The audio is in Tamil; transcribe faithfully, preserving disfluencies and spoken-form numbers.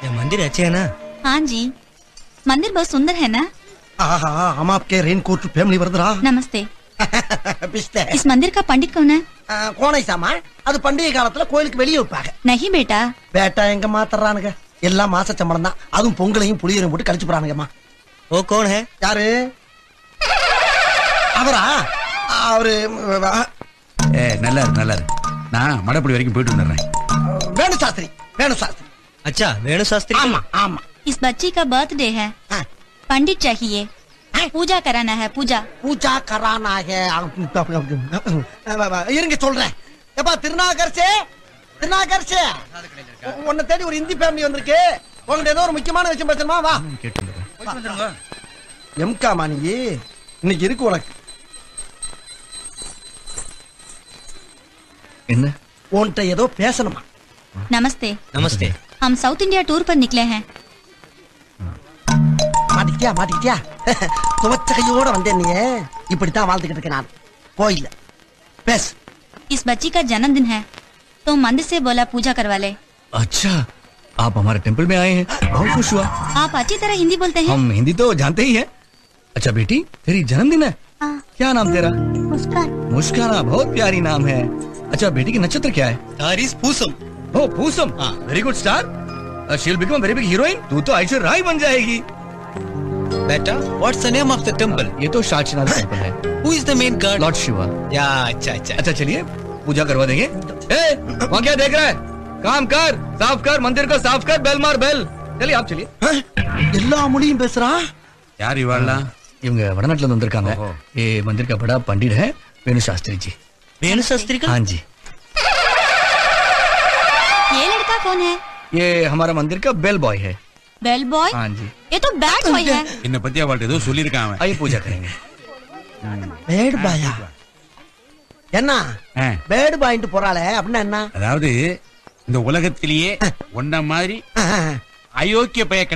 ये मंदिर अच्छे है ना? हाँ जी, मंदिर बहुत सुंदर है ना? आहा, हम आपके रेनकोट फैमिली वर्दरा। नमस्ते। पिस्ते। इस मंदिर का पंडित कौन है? कौन है सामा? அது பண்டிகை காலத்துல கோயிலுக்கு வெளியே வைப்பாங்க. नहीं बेटा। பேட்டா எங்க மாத்தறானுங்க? எல்லாம் மாச சம்பளம் தான். அதுவும் பொங்கலையும் புளியரையும் போட்டு கழிச்சு போறானுங்கம்மா. वो कौन है? யாரு? அவரா? அவரு ஏ நல்லா இரு நல்லா இரு. நான் மடப்படி வரைக்கும் போயிட்டு வந்துடுறேன். வேணு சாஸ்திரி. வேணு சாஸ்திரி. अच्छा वेणु शास्त्री। ஆமா ஆமா. इस बच्ची का बर्थडे है, पंडित चाहिए, पूजा कराना है। पूजा பூஜா கரானாக. இருங்க சொல்றேன். எப்பா திருநாகர்சே திருநாகர்சே உன்னை தேடி ஒரு இந்தி ஃபேமிலி வந்திருக்கு. உங்கள்ட்ட ஏதோ ஒரு முக்கியமான விஷயம் பேசணுமா? வா கேட்டு எம்கா மாணி இன்னைக்கு இருக்கு உனக்கு. என்ன உன்கிட்ட ஏதோ பேசணுமா? नमस्ते। नमस्ते। हम साउथ इंडिया टूर पर निकले हैं। மாட்டிக்கிட்டியா மாட்டிக்கிட்டியா? துவச்ச கையோட வந்தேன். நீ இப்படித்தான் வாழ்ந்துகிட்டு இருக்க. நான் கோயில்ல பேச. इस बच्ची का जन्मदिन है तो मंदिर से बोला पूजा करवा ले। अच्छा आप हमारे टेम्पल में आए हैं, बहुत खुश हुआ। आप अच्छी तरह हिंदी बोलते हैं। हम हिंदी तो जानते ही हैं। अच्छा बेटी तेरी जन्मदिन है, क्या नाम तेरा? मुस्कान। मुस्काना, बहुत प्यारी नाम है। अच्छा बेटी की नक्षत्र क्या है? तारीस पूसम। ओ Poosam, very good star. She will become very big heroine. तू तो ऐश्वर्या राय बन जाएगी। बेटा what's the name of the temple? ये तो शाचनाथ टेम्पल है। Who is the main God? Lord Shiva. या अच्छा अच्छा अच्छा चलिए पूजा करवा देंगे। ए, वहाँ क्या देख रहा है? काम कर, साफ कर, मंदिर को साफ कर, बेल मार बेल। चलिए आप चलिए। எல்லா மொழியும் பேசுறா. यार इवाला இவங்க வடநாட்டுல இருந்து வந்திருக்காங்க. ये मंदिर का बड़ा पंडित है वेणु शास्त्री जी। वेणु शास्त्री का? हाँ जी। ये लड़का कौन है? ये हमारा मंदिर का बेल बॉय है। Bell boy? हाँ जी। ये तो बैड बॉय है। என்ன பத்தி அவள்கிட்ட ஏதோ சொல்லிருக்கான் அவன். आइए पूजा करेंगे। பேட் பாயா? என்ன பேட் பாயிண்ட் போறாளே அப்படின்னா என்ன? அதாவது இந்த உலகத்திலேயே ஒன்ன மாதிரி அயோக்கிய பைய